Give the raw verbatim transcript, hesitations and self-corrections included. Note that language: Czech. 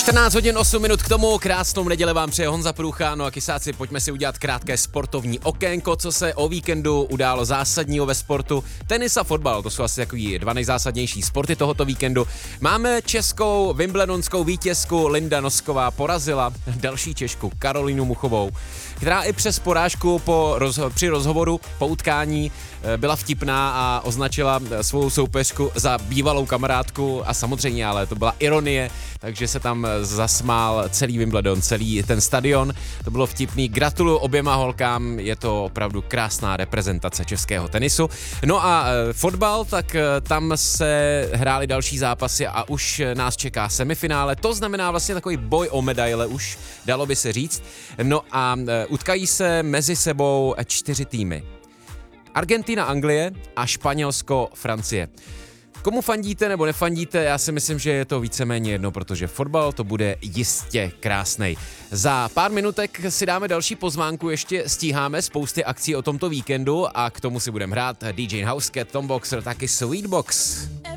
čtrnáct hodin osm minut k tomu, krásnou neděli vám přeje Honza Průcha, no a kysáci, pojďme si udělat krátké sportovní okénko, co se o víkendu událo zásadního ve sportu. Tenis a fotbal, to jsou asi takový dva nejzásadnější sporty tohoto víkendu. Máme českou wimbledonskou vítězku, Linda Nosková porazila další Češku Karolínu Muchovou, která i přes porážku po rozho- při rozhovoru po utkání byla vtipná a označila svou soupeřku za bývalou kamarádku a samozřejmě, ale to byla ironie, takže se tam zasmál celý Wimbledon, celý ten stadion, to bylo vtipný. Gratuluju oběma holkám, je to opravdu krásná reprezentace českého tenisu. No a e, fotbal, tak e, tam se hrály další zápasy a už nás čeká semifinále, to znamená vlastně takový boj o medaile už, dalo by se říct. No a e, utkají se mezi sebou čtyři týmy. Argentina, Anglie a Španělsko, Francie. Komu fandíte nebo nefandíte, já si myslím, že je to víceméně jedno, protože fotbal to bude jistě krásnej. Za pár minutek si dáme další pozvánku, ještě stíháme spousty akcí o tomto víkendu a k tomu si budeme hrát D J Housecat, Tom Boxer, taky Sweetbox.